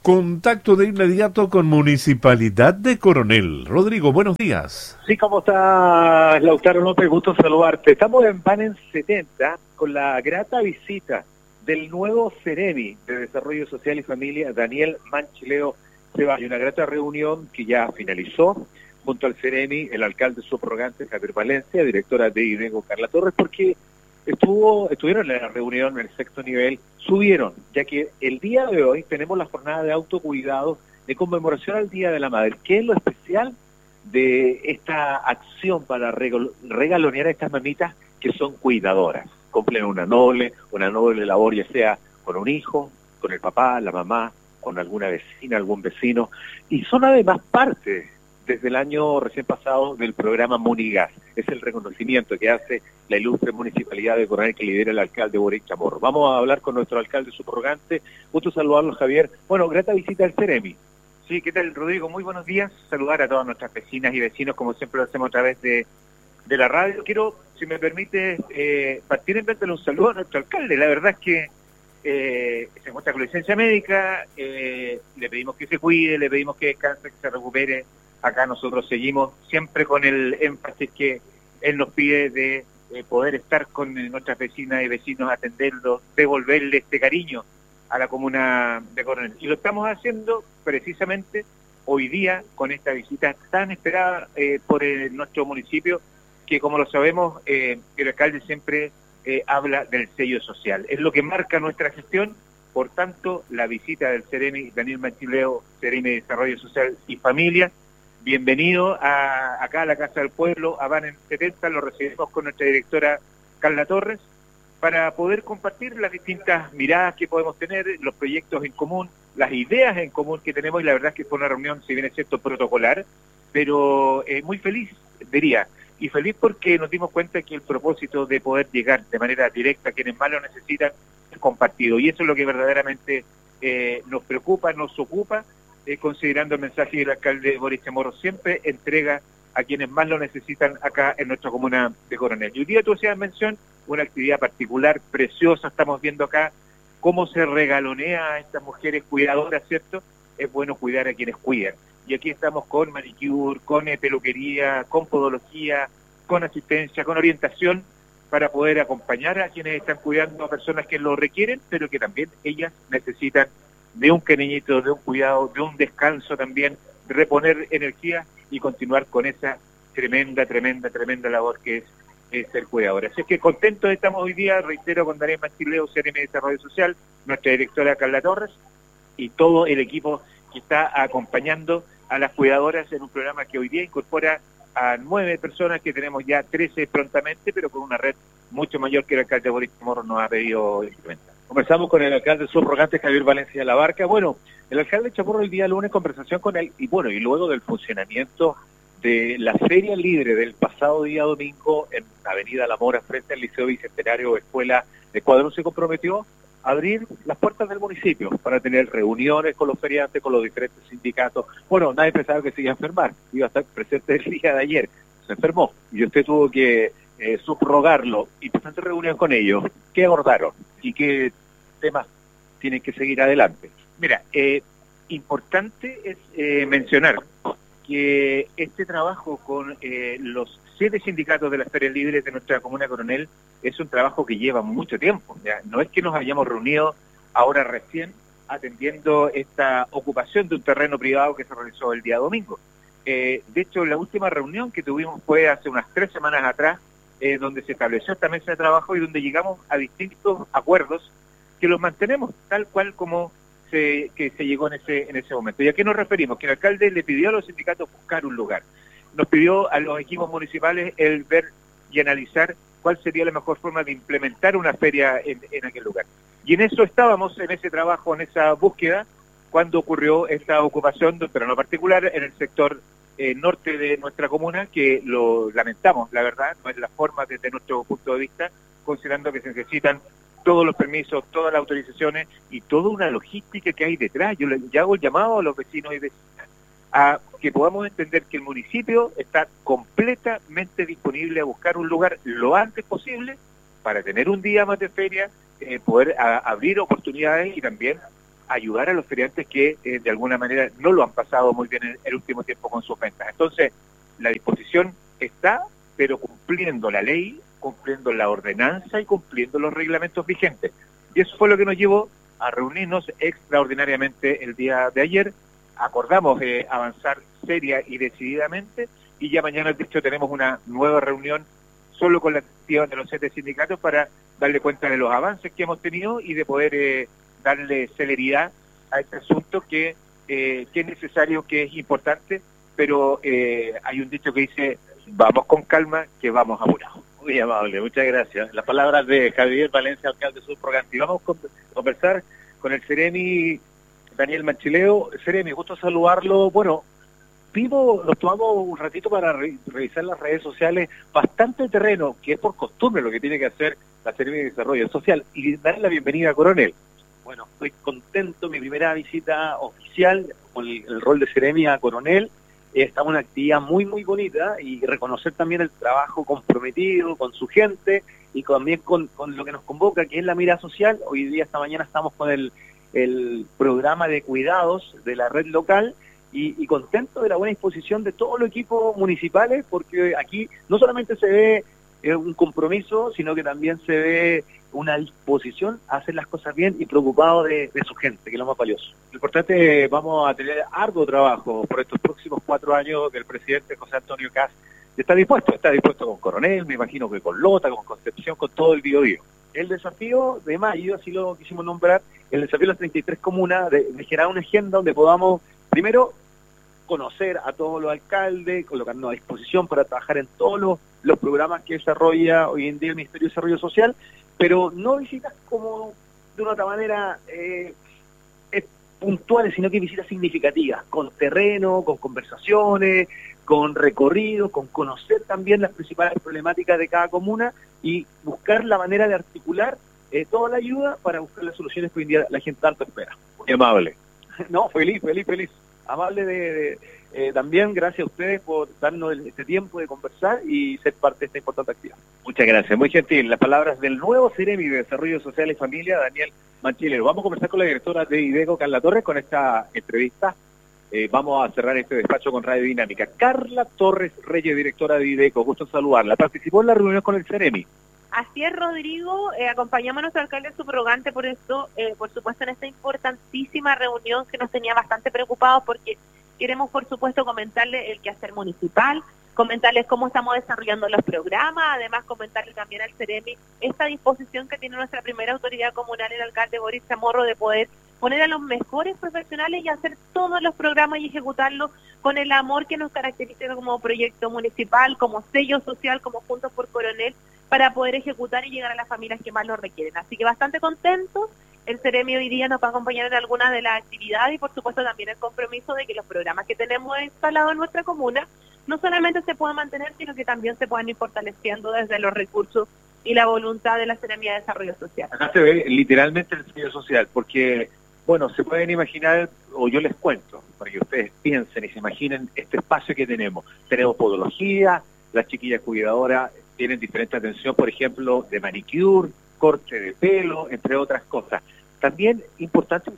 Contacto de inmediato con Municipalidad de Coronel. Rodrigo, buenos días. Sí, ¿cómo estás, Lautaro López? Gusto saludarte. Estamos en Banen 70 con la grata visita del nuevo Ceremi de Desarrollo Social y Familia, Daniel Manchileo Ceballos. Una grata reunión que ya finalizó junto al Ceremi, el alcalde subrogante Javier Valencia, directora de IDEGO Carla Torres, porque estuvieron en la reunión en el sexto nivel, subieron, ya que el día de hoy tenemos la jornada de autocuidado de conmemoración al Día de la Madre. ¿Qué es lo especial de esta acción para regalonear a estas mamitas que son cuidadoras? Cumplen una noble labor, ya sea con un hijo, con el papá, la mamá, con alguna vecina, algún vecino, y son además parte desde el año recién pasado del programa Munigas. Es el reconocimiento que hace la ilustre municipalidad de Coronel que lidera el alcalde Boric Chamorro. Vamos a hablar con nuestro alcalde subrogante. Gusto saludarlo, Javier. Bueno, grata visita al Ceremi. Sí, ¿qué tal, Rodrigo? Muy buenos días. Saludar a todas nuestras vecinas y vecinos, como siempre lo hacemos a través de la radio. Quiero, si me permite, partir en vez de un saludo a nuestro alcalde. La verdad es que se encuentra con licencia médica, le pedimos que se cuide, le pedimos que descanse, que se recupere. Acá nosotros seguimos siempre con el énfasis que él nos pide de poder estar con nuestras vecinas y vecinos, atenderlos, devolverle este cariño a la comuna de Coronel. Y lo estamos haciendo precisamente hoy día con esta visita tan esperada por nuestro municipio, que como lo sabemos, el alcalde siempre habla del sello social. Es lo que marca nuestra gestión. Por tanto, la visita del Ceremi, Daniel Manchileo, Ceremi de Desarrollo Social y Familia, bienvenido acá a la Casa del Pueblo, a Banen 70, lo recibimos con nuestra directora Carla Torres, para poder compartir las distintas miradas que podemos tener, los proyectos en común, las ideas en común que tenemos, y la verdad es que fue una reunión, si bien es cierto, protocolar, pero muy feliz, diría, y feliz porque nos dimos cuenta que el propósito de poder llegar de manera directa a quienes más lo necesitan es compartido, y eso es lo que verdaderamente nos preocupa, nos ocupa, considerando el mensaje del alcalde Boric Chamorro, siempre entrega a quienes más lo necesitan acá en nuestra comuna de Coronel. Y hoy día tú hacías mención, una actividad particular, preciosa, estamos viendo acá cómo se regalonea a estas mujeres cuidadoras, ¿cierto? Es bueno cuidar a quienes cuidan. Y aquí estamos con manicure, con peluquería, con podología, con asistencia, con orientación, para poder acompañar a quienes están cuidando a personas que lo requieren, pero que también ellas necesitan de un cariñito, de un cuidado, de un descanso también, reponer energía y continuar con esa tremenda labor que es ser cuidadora. Así que contentos estamos hoy día, reitero, con Daniel Manchileo, CRM de Desarrollo Social, nuestra directora Carla Torres y todo el equipo que está acompañando a las cuidadoras en un programa que hoy día incorpora a 9 personas, que tenemos ya 13 prontamente, pero con una red mucho mayor que el alcalde Boric Chamorro nos ha pedido implementar. Conversamos con el alcalde subrogante Javier Valencia de la Barca. Bueno, el alcalde Chamorro el día lunes, conversación con él, y bueno, y luego del funcionamiento de la Feria Libre del pasado día domingo en Avenida La Mora, frente al Liceo Bicentenario Escuela de Cuadrón, se comprometió a abrir las puertas del municipio para tener reuniones con los feriantes, con los diferentes sindicatos. Bueno, nadie pensaba que se iba a enfermar, iba a estar presente el día de ayer, se enfermó, y usted tuvo que subrogarlo, importante reunión con ellos. ¿Qué abordaron y qué temas tienen que seguir adelante? Mira, importante es mencionar que este trabajo con los 7 sindicatos de las ferias libres de nuestra comuna Coronel es un trabajo que lleva mucho tiempo. ¿Ya? No es que nos hayamos reunido ahora recién atendiendo esta ocupación de un terreno privado que se realizó el día domingo. De hecho, la última reunión que tuvimos fue hace unas 3 semanas atrás, donde se estableció esta mesa de trabajo y donde llegamos a distintos acuerdos que los mantenemos tal cual como se llegó en ese momento. ¿Y a qué nos referimos? Que el alcalde le pidió a los sindicatos buscar un lugar. Nos pidió a los equipos municipales el ver y analizar cuál sería la mejor forma de implementar una feria en aquel lugar. Y en eso estábamos, en ese trabajo, en esa búsqueda, cuando ocurrió esta ocupación de un terreno particular en el sector norte de nuestra comuna, que lo lamentamos, la verdad, no es la forma desde nuestro punto de vista, considerando que se necesitan todos los permisos, todas las autorizaciones y toda una logística que hay detrás. Yo le hago el llamado a los vecinos y vecinas a que podamos entender que el municipio está completamente disponible a buscar un lugar lo antes posible para tener un día más de feria, poder abrir oportunidades y también ayudar a los feriantes que de alguna manera no lo han pasado muy bien en el último tiempo con sus ventas. Entonces, la disposición está, pero cumpliendo la ley, cumpliendo la ordenanza y cumpliendo los reglamentos vigentes. Y eso fue lo que nos llevó a reunirnos extraordinariamente el día de ayer. Acordamos avanzar seria y decididamente, y ya mañana, de hecho, tenemos una nueva reunión solo con la actividad de los 7 sindicatos para darle cuenta de los avances que hemos tenido y de poder darle celeridad a este asunto que es necesario, que es importante, pero hay un dicho que dice, vamos con calma, que vamos apurados. Muy amable, muchas gracias. Las palabras de Javier Valencia, alcalde subrogante. Vamos a conversar con el Ceremi Daniel Manchileo. Ceremi, gusto saludarlo. Bueno, nos tomamos un ratito para revisar las redes sociales, bastante terreno, que es por costumbre lo que tiene que hacer la Ceremi de Desarrollo Social, y darle la bienvenida a Coronel. Bueno, estoy contento, mi primera visita oficial con el rol de Ceremi a Coronel. Está una actividad muy, muy bonita, y reconocer también el trabajo comprometido con su gente y también con lo que nos convoca, que es la mirada social. Hoy día, esta mañana, estamos con el programa de cuidados de la red local, y contento de la buena disposición de todos los equipos municipales, porque aquí no solamente se ve un compromiso, sino que también se ve una disposición a hacer las cosas bien y preocupado de su gente, que es lo más valioso. Lo importante, vamos a tener arduo trabajo por estos próximos 4 años del presidente José Antonio Kast. Está dispuesto con Coronel, me imagino que con Lota, con Concepción, con todo el Biobío. El desafío de mayo, así lo quisimos nombrar, el desafío de las 33 comunas, de generar una agenda donde podamos, primero, conocer a todos los alcaldes, colocarnos a disposición para trabajar en todos los programas que desarrolla hoy en día el Ministerio de Desarrollo Social, pero no visitas como de una otra manera puntuales, sino que visitas significativas, con terreno, con conversaciones, con recorridos, con conocer también las principales problemáticas de cada comuna y buscar la manera de articular toda la ayuda para buscar las soluciones que hoy en día la gente tanto espera. Muy amable. No, feliz. Amable también, gracias a ustedes por darnos este tiempo de conversar y ser parte de esta importante actividad. Muchas gracias, muy gentil. Las palabras del nuevo Ceremi de Desarrollo Social y Familia, Daniel Manchileo. Vamos a conversar con la directora de IDECO, Carla Torres, con esta entrevista. Vamos a cerrar este despacho con Radio Dinámica. Carla Torres Reyes, directora de IDECO, gusto en saludarla. ¿Participó en la reunión con el Ceremi? Así es, Rodrigo, acompañamos a nuestro alcalde subrogante por esto, por supuesto, en esta importantísima reunión que nos tenía bastante preocupados, porque queremos, por supuesto, comentarle el quehacer municipal, comentarles cómo estamos desarrollando los programas, además comentarle también al Ceremi esta disposición que tiene nuestra primera autoridad comunal, el alcalde Boris Chamorro, de poder poner a los mejores profesionales y hacer todos los programas y ejecutarlos con el amor que nos caracteriza como proyecto municipal, como sello social, como Juntos por Coronel, para poder ejecutar y llegar a las familias que más lo requieren. Así que bastante contentos. El Ceremi hoy día nos va a acompañar en algunas de las actividades y, por supuesto, también el compromiso de que los programas que tenemos instalados en nuestra comuna no solamente se puedan mantener, sino que también se puedan ir fortaleciendo desde los recursos y la voluntad de la Seremía de Desarrollo Social. Acá se ve literalmente el desarrollo social, porque, bueno, se pueden imaginar, o yo les cuento, para que ustedes piensen y se imaginen este espacio que tenemos. Tenemos podología, las chiquillas cuidadoras tienen diferente atención, por ejemplo, de manicure, corte de pelo, entre otras cosas. También importante,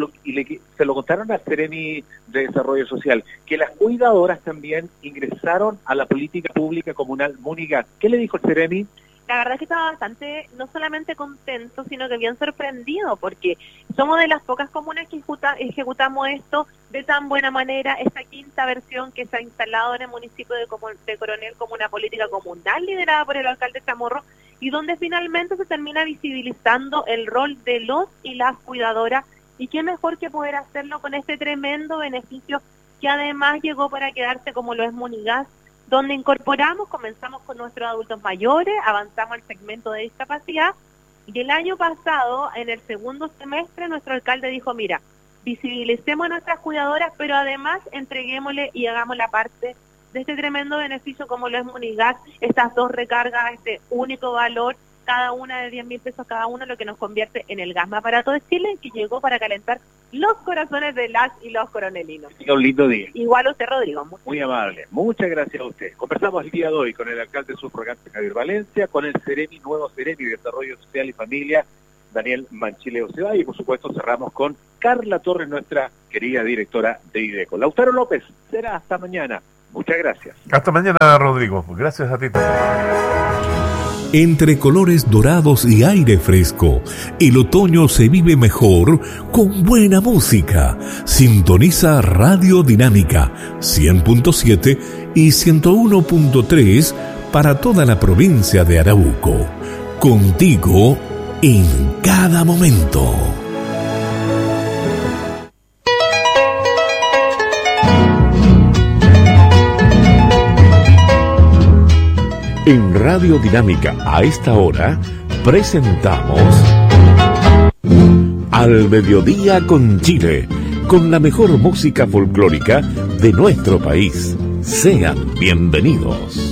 se lo contaron al Ceremi de Desarrollo Social, que las cuidadoras también ingresaron a la política pública comunal Munigas. ¿Qué le dijo el Ceremi? La verdad es que estaba bastante, no solamente contento, sino que bien sorprendido, porque somos de las pocas comunas que ejecutamos esto de tan buena manera, esta quinta versión que se ha instalado en el municipio de Coronel como una política comunal liderada por el alcalde Chamorro, y donde finalmente se termina visibilizando el rol de los y las cuidadoras, y qué mejor que poder hacerlo con este tremendo beneficio que además llegó para quedarse, como lo es Munigas, donde comenzamos con nuestros adultos mayores, avanzamos al segmento de discapacidad, y el año pasado, en el segundo semestre, nuestro alcalde dijo, mira, visibilicemos a nuestras cuidadoras, pero además entreguémosle y hagamos la parte de este tremendo beneficio como lo es Munigas, estas 2 recargas, este único valor, cada una de 10.000 pesos cada uno, lo que nos convierte en el gas más barato de Chile, que llegó para calentar los corazones de las y los coronelinos. Un lindo día. Igual a usted, Rodrigo. Muy amable. Muchas gracias a usted. Conversamos el día de hoy con el alcalde subrogante Javier Valencia, con el nuevo Ceremi de Desarrollo Social y Familia, Daniel Manchileo Cebay, y por supuesto cerramos con Carla Torres, nuestra querida directora de IDECO. Lautaro López, será hasta mañana. Muchas gracias. Hasta mañana, Rodrigo. Gracias a ti también. Entre colores dorados y aire fresco, el otoño se vive mejor con buena música. Sintoniza Radio Dinámica 100.7 y 101.3 para toda la provincia de Arauco. Contigo en cada momento. En Radio Dinámica, a esta hora, presentamos Al Mediodía con Chile, con la mejor música folclórica de nuestro país. Sean bienvenidos.